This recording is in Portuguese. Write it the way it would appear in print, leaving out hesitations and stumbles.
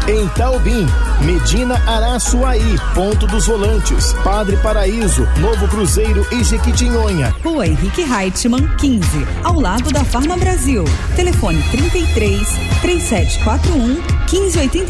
Em Taubim, Medina Araçuaí, Ponto dos Volantes, Padre Paraíso, Novo Cruzeiro e Jequitinhonha. Rua Henrique Reichmann, 15, ao lado da Farma Brasil. Telefone 33 3741 1583.